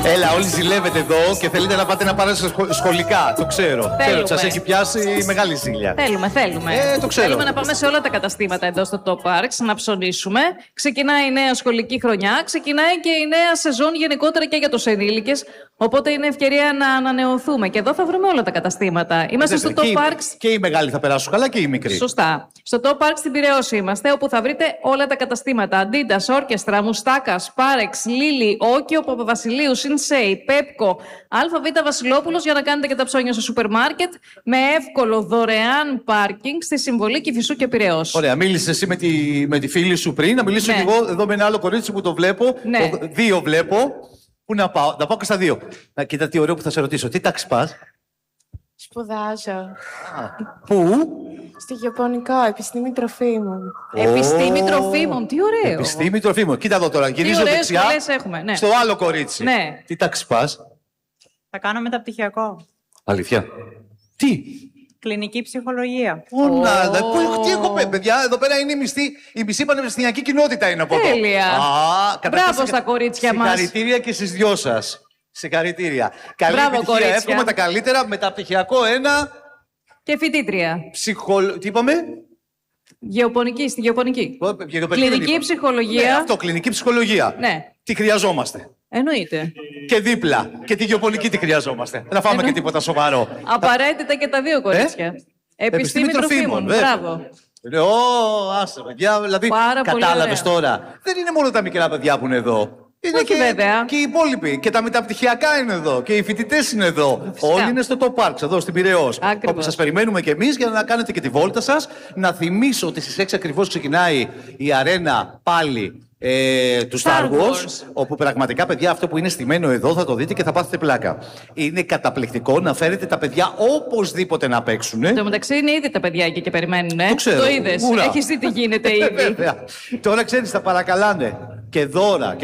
Έλα, όλοι ζηλεύετε εδώ και θέλετε να πάτε να πάρετε σχολικά. Το ξέρω. Θέλω, σας έχει πιάσει μεγάλη ζήλια. Θέλουμε. Το ξέρω. Θέλουμε να πάμε σε όλα τα καταστήματα εδώ στο Top Parks, να ψωνίσουμε. Ξεκινάει η νέα σχολική χρονιά, ξεκινάει και η νέα σεζόν γενικότερα και για τους ενήλικες. Οπότε είναι ευκαιρία να ανανεωθούμε. Και εδώ θα βρούμε όλα τα καταστήματα. Είμαστε στο Top Parks. Και οι μεγάλοι θα περάσουν καλά και οι μικροί. Σωστά. Στο Top Parks στην Πειραιώς είμαστε, όπου θα βρείτε όλα τα καταστήματα. Adidas, Όρκεστρα, Μουστάκα, Πάρεξ, Λίλι, Όκιο, Παπαβασιλείου, Σινσέι, Πέπκο, ΑΒ Βασιλόπουλος για να κάνετε και τα ψώνια στο σούπερ μάρκετ με εύκολο δωρεάν πάρκινγκ στη Συμβολή Κηφισού και Πειραιώς. Ωραία, μίλησε εσύ με τη φίλη σου πριν. Να μιλήσω κι εγώ εδώ με ένα άλλο κορίτσι που το βλέπω. Ναι. Δύο βλέπω. Πού να πάω, να πάω και στα δύο. Να κοίτα τι ωραίο που θα σε ρωτήσω. Τι τάξη πας? Σπουδάζω. Πού? Στο Ιαπωνικό, επιστήμη τροφίμων. Επιστήμη τροφίμων, τι ωραίο. Επιστήμη τροφίμων. Κοίτα εδώ τώρα, γυρίζω δεξιά. Έχουμε, ναι. Στο άλλο κορίτσι. Ναι. Τι τάξη πας? Θα κάνω μεταπτυχιακό. Αλήθεια. Τι? Κλινική ψυχολογία. Τι έχω πει, παιδιά, εδώ πέρα είναι η μισή πανεπιστημιακή κοινότητα είναι από εδώ. Τέλεια. Μπράβο στα κορίτσια μας. Συγχαρητήρια και στις δυο σας. Συγχαρητήρια. Καλή Μπράβο, επιτυχία. κορίτσια. Εύχομαι τα καλύτερα. Μεταπτυχιακό ένα. Και φοιτήτρια. Τι είπαμε? Στη γεωπονική. Κλινική ψυχολογία. Ναι, αυτό, κλινική ψυχολογία. Ναι. Τι χρειαζόμαστε. Εννοείται. Και δίπλα. Και τη γεωπονική τι χρειαζόμαστε. Δεν θα φάμε και τίποτα σοβαρό. Απαραίτητα και τα δύο κορίτσια. Επιστήμη τροφίμων. Μπράβο. Άσε, παιδιά. Δηλαδή, Πάρα πολύ κατάλαβες ωραία. τώρα. Δεν είναι μόνο τα μικρά παιδιά που είναι εδώ. Είναι Όχι, βέβαια. Και οι υπόλοιποι. Και τα μεταπτυχιακά είναι εδώ. Και οι φοιτητές είναι εδώ. Φυσικά. Όλοι είναι στο Top Parks, εδώ στην Πειραιώς. Ακριβώς. Όπου σας περιμένουμε κι εμείς για να κάνετε και τη βόλτα σας. Να θυμίσω ότι στις 6 ακριβώς ξεκινάει η αρένα πάλι του Star Wars, όπου πραγματικά, παιδιά, αυτό που είναι στημένο εδώ θα το δείτε και θα πάθετε πλάκα. Είναι καταπληκτικό να φέρετε τα παιδιά οπωσδήποτε να παίξουν. Εν τω μεταξύ είναι ήδη τα παιδιά εκεί και περιμένουν. Το ξέρω. Το είδες. Ουρα. Έχεις δει τι γίνεται ήδη. Βέβαια. Τώρα ξέρεις, τα παρακαλάνε. Και δώρα.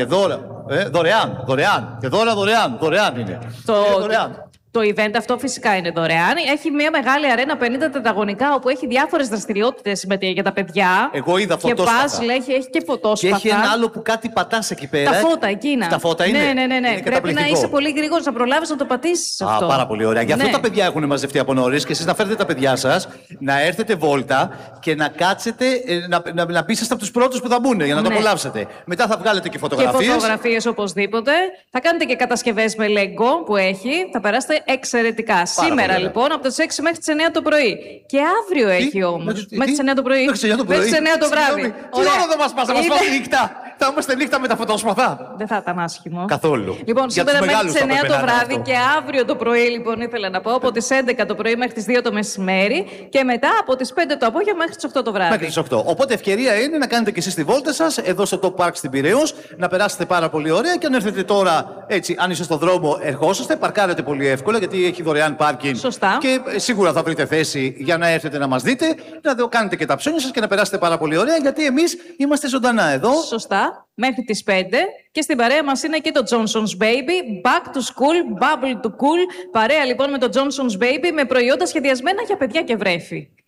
Δωρεάν. Και δωρεάν είναι. Δωρεάν. Το event αυτό φυσικά είναι δωρεάν. Έχει μια μεγάλη αρένα 50 τετραγωνικά όπου έχει διάφορες δραστηριότητες για τα παιδιά. Εγώ είδα φωτόσπαθα. Και puzzle, έχει και φωτόσπαθα. Και έχει ένα άλλο που κάτι πατάς εκεί πέρα. Τα φώτα εκείνα. Τα φώτα είναι. Ναι. Είναι Πρέπει να είσαι πολύ γρήγορος να προλάβεις να το πατήσεις αυτό. Πάρα πολύ ωραία. Γι' αυτό Ναι. τα παιδιά έχουν μαζευτεί από νωρίς και εσείς να φέρετε τα παιδιά σας, να έρθετε βόλτα και να κάτσετε, να πείσαστε από τους πρώτους που θα μπουν για να το απολαύσετε. Μετά θα βγάλετε και φωτογραφίες. Και φωτογραφίες οπωσδήποτε. Θα κάνετε και κατασκευές με Lego που έχει. Θα περάσετε εξαιρετικά. Σήμερα πολύ λοιπόν από τις 6 μέχρι τις 9 το πρωί. Και αύριο έχει όμως. Μέχρι τις 9 το πρωί. Μέχρι τις 9 το πρωί. Μέχρι τις 9 το βράδυ. Τι ώρα δεν μας πας, θα μας πας νύχτα. Θα είμαστε νύχτα με τα φωτόσπαθα. Δεν θα ήταν άσχημο. Καθόλου. Λοιπόν, Για σήμερα τους μέχρι τις 9 μεγάλους το θα πρέπει να βράδυ είναι και αύριο το πρωί, λοιπόν, ήθελα να πω, από τις 11 το πρωί μέχρι τις 2 το μεσημέρι και μετά από τις 5 το απόγευμα μέχρι τις 8 το βράδυ. Μέχρι τις 8. Οπότε ευκαιρία είναι να κάνετε και εσείς τη βόλτα σας εδώ στο Top Park στην Πειραιώς, να περάσετε πάρα πολύ ωραία και αν έρθετε τώρα έτσι, αν είστε στο δρόμο, ερχόσαστε, παρκάρετε πολύ εύκολα γιατί έχει δωρεάν πάρκινγκ. Σωστά. Και σίγουρα θα βρείτε θέση για να έρθετε να μας δείτε, να κάνετε και τα ψώνια σας και να περάσετε πάρα πολύ ωραία γιατί εμείς είμαστε ζωντανά εδώ. Σωστά. Μέχρι τις 5 και στην παρέα μας είναι και το Johnson's Baby, Back to School, Bubble to Cool. Παρέα λοιπόν με το Johnson's Baby με προϊόντα σχεδιασμένα για παιδιά και βρέφη.